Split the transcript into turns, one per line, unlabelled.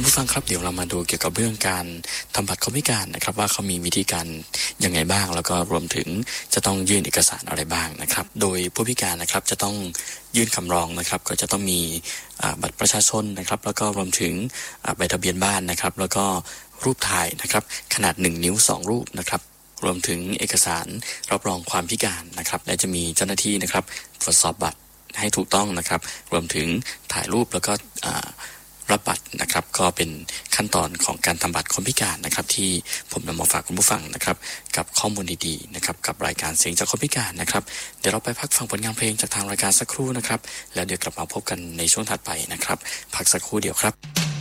คุณผู้ฟังครับเดี๋ยวเรามาดูเกี่ยวกับเรื่องการทำบัตรคนพิการนะครับว่าเขามีวิธีการยังไงบ้างแล้วก็รวมถึงจะต้องยื่นเอกสารอะไรบ้างนะครับโดยผู้พิการนะครับจะต้องยื่นคำร้องนะครับก็จะต้องมีบัตรประชาชนนะครับแล้วก็รวมถึงใบทะเบียนบ้านนะครับแล้วก็รูปถ่ายนะครับขนาด1 นิ้ว 2 รูปนะครับรวมถึงเอกสารรับรองความพิการนะครับและจะมีเจ้าหน้าที่นะครับตรวจสอบบัตรให้ถูกต้องนะครับรวมถึงถ่ายรูปแล้วก็รับบัตรนะครับก็เป็นขั้นตอนของการทำบัตรคนพิการนะครับที่ผมนำมาฝากคุณผู้ฟังนะครับกับข้อมูลดีๆนะครับกับรายการเสียงจากคนพิการนะครับเดี๋ยวเราไปพักฟังผลงานเพลงจากทางรายการสักครู่นะครับแล้วเดี๋ยวกลับมาพบกันในช่วงถัดไปนะครับพักสักครู่เดียวครับ